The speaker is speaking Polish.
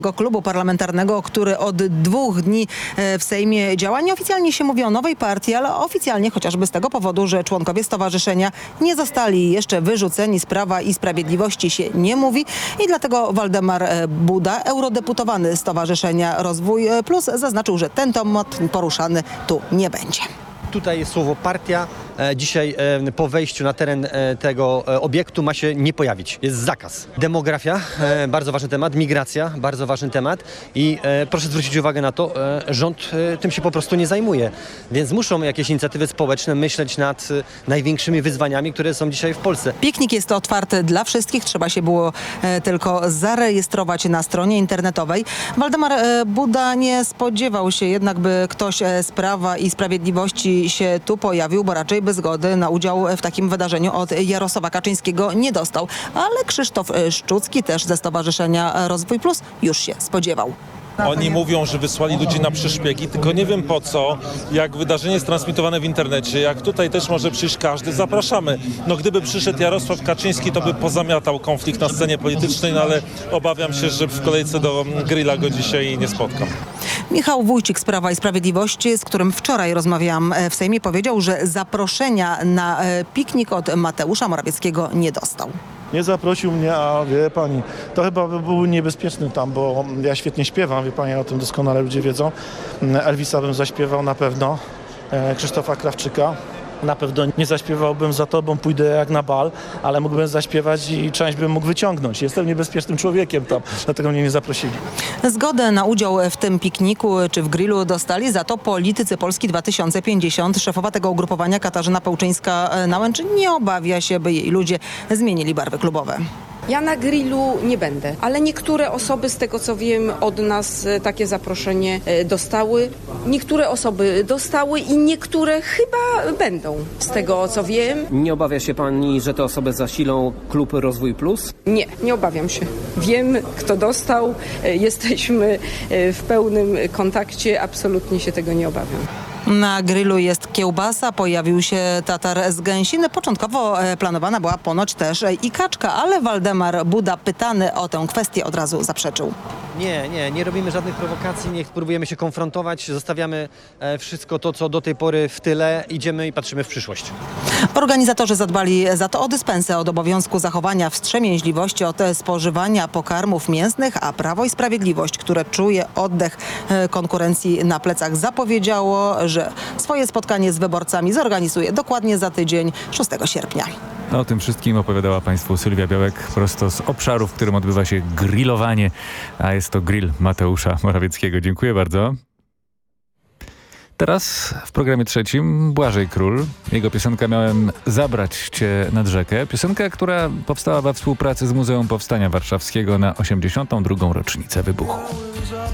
Klubu parlamentarnego, który od 2 dni w Sejmie działa. Nieoficjalnie się mówi o nowej partii, ale oficjalnie chociażby z tego powodu, że członkowie stowarzyszenia nie zostali jeszcze wyrzuceni z Prawa i Sprawiedliwości się nie mówi i dlatego Waldemar Buda, eurodeputowany Stowarzyszenia Rozwój Plus, zaznaczył, że ten temat poruszany tu nie będzie. Tutaj jest słowo partia. Dzisiaj po wejściu na teren tego obiektu ma się nie pojawić. Jest zakaz. Demografia, bardzo ważny temat. Migracja, bardzo ważny temat. I proszę zwrócić uwagę na to, rząd tym się po prostu nie zajmuje. Więc muszą jakieś inicjatywy społeczne myśleć nad największymi wyzwaniami, które są dzisiaj w Polsce. Piknik jest otwarty dla wszystkich. Trzeba się było tylko zarejestrować na stronie internetowej. Waldemar Buda nie spodziewał się jednak, by ktoś z Prawa i Sprawiedliwości się tu pojawił, bo raczej by zgody na udział w takim wydarzeniu od Jarosława Kaczyńskiego nie dostał. Ale Krzysztof Szczucki, też ze Stowarzyszenia Rozwój Plus, już się spodziewał. Oni mówią, że wysłali ludzi na przeszpiegi, tylko nie wiem po co, jak wydarzenie jest transmitowane w internecie, jak tutaj też może przyjść każdy, zapraszamy. No gdyby przyszedł Jarosław Kaczyński, to by pozamiatał konflikt na scenie politycznej, no ale obawiam się, że w kolejce do grilla go dzisiaj nie spotkam. Michał Wójcik z Prawa i Sprawiedliwości, z którym wczoraj rozmawiałam w Sejmie, powiedział, że zaproszenia na piknik od Mateusza Morawieckiego nie dostał. Nie zaprosił mnie, a wie pani, to chyba by był niebezpieczny tam, bo ja świetnie śpiewam, wie pani, o tym doskonale ludzie wiedzą. Elvisa bym zaśpiewał na pewno, Krzysztofa Krawczyka. Na pewno nie zaśpiewałbym Za tobą pójdę jak na bal, ale mógłbym zaśpiewać i część bym mógł wyciągnąć. Jestem niebezpiecznym człowiekiem tam, dlatego mnie nie zaprosili. Zgodę na udział w tym pikniku czy w grillu dostali za to politycy Polski 2050. Szefowa tego ugrupowania Katarzyna Pełczyńska-Nałęcz nie obawia się, by jej ludzie zmienili barwy klubowe. Ja na grillu nie będę, ale niektóre osoby, z tego co wiem, od nas takie zaproszenie dostały. Niektóre osoby dostały i niektóre chyba będą, z tego co wiem. Nie obawia się pani, że te osoby zasilą klub Rozwój Plus? Nie obawiam się. Wiem, kto dostał, jesteśmy w pełnym kontakcie, absolutnie się tego nie obawiam. Na grillu jest kiełbasa, pojawił się tatar z gęsiny. Początkowo planowana była ponoć też i kaczka, ale Waldemar Buda, pytany o tę kwestię, od razu zaprzeczył. Nie robimy żadnych prowokacji, nie próbujemy się konfrontować, zostawiamy wszystko to, co do tej pory w tyle, idziemy i patrzymy w przyszłość. Organizatorzy zadbali za to o dyspensę od obowiązku zachowania wstrzemięźliwości od spożywania pokarmów mięsnych, a Prawo i Sprawiedliwość, które czuje oddech konkurencji na plecach, zapowiedziało, że swoje spotkanie z wyborcami zorganizuje dokładnie za tydzień, 6 sierpnia. O tym wszystkim opowiadała Państwu Sylwia Białek prosto z obszaru, w którym odbywa się grillowanie, a jest to grill Mateusza Morawieckiego. Dziękuję bardzo. Teraz w programie trzecim Błażej Król. Jego piosenka Miałem zabrać cię nad rzekę. Piosenka, która powstała we współpracy z Muzeum Powstania Warszawskiego na 82. rocznicę wybuchu.